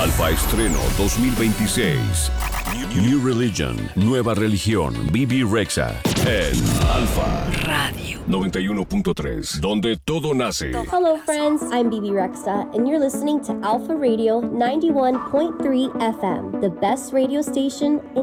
Alfa Estreno 2026. New Religion, nueva religión, Bibi Rexha. En Alfa Radio 91.3, donde todo nace. Hello friends, I'm Bibi Rexha and you're listening to Alpha Radio 91.3 FM, the best radio station in